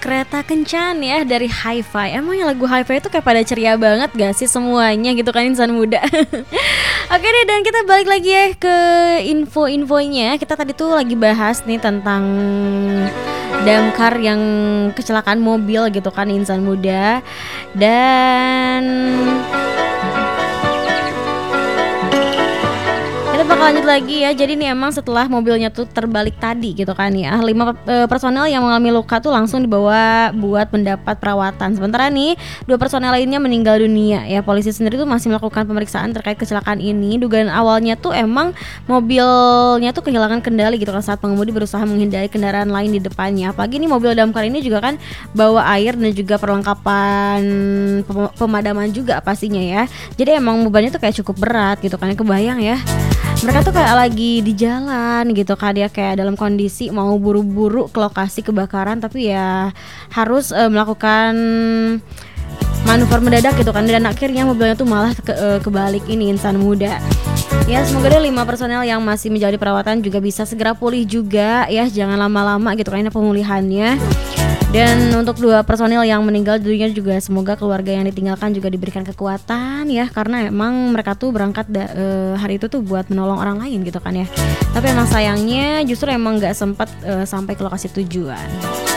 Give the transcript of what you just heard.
Kereta Kencan ya dari Hi-Fi. Emang yang lagu Hi-Fi itu kayak pada ceria banget gak sih semuanya gitu kan insan muda. Oke deh, dan kita balik lagi ya ke info-infonya. Kita tadi tuh lagi bahas nih tentang damkar yang kecelakaan mobil gitu kan insan muda. Dan kita bakal lanjut lagi ya. Jadi nih emang setelah mobilnya tuh terbalik tadi gitu kan ya, 5 personel yang mengalami luka tuh langsung dibawa buat mendapat perawatan. Sementara nih 2 personel lainnya meninggal dunia ya. Polisi sendiri tuh masih melakukan pemeriksaan terkait kecelakaan ini. Dugaan awalnya tuh emang mobilnya tuh kehilangan kendali gitu kan saat pengemudi berusaha menghindari kendaraan lain di depannya. Apalagi nih mobil damkar ini juga kan bawa air dan juga perlengkapan pemadaman juga pastinya ya. Jadi emang bebannya tuh kayak cukup berat gitu kan. Kebayang ya, mereka tuh kayak lagi di jalan gitu kan, dia kayak dalam kondisi mau buru-buru ke lokasi kebakaran, tapi ya harus melakukan manuver mendadak gitu kan, dan akhirnya mobilnya tuh malah kebalik ini insan muda. Ya semoga deh 5 personel yang masih menjalani perawatan juga bisa segera pulih juga ya, jangan lama-lama gitu kan pemulihannya. Dan untuk 2 personil yang meninggal dunia juga semoga keluarga yang ditinggalkan juga diberikan kekuatan ya, karena emang mereka tuh berangkat hari itu tuh buat menolong orang lain gitu kan ya. Tapi emang sayangnya justru emang gak sempat sampai ke lokasi tujuan.